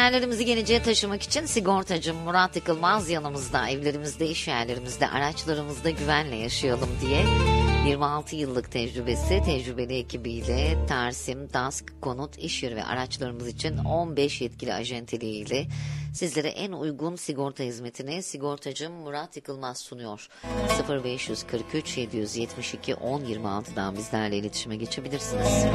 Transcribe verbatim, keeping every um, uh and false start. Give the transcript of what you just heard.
Değerlerimizi geleceğe taşımak için sigortacı Murat Yıkılmaz yanımızda. Evlerimizde, iş yerlerimizde, araçlarımızda güvenle yaşayalım diye yirmi altı yıllık tecrübesi, tecrübeli ekibiyle Tersim, DASK, konut, iş yeri ve araçlarımız için on beş yetkili ajenteliğiyle sizlere en uygun sigorta hizmetini sigortacı Murat Yıkılmaz sunuyor. sıfır beş kırk üç yedi yüz yetmiş iki on yirmi altıdan bizlerle iletişime geçebilirsiniz.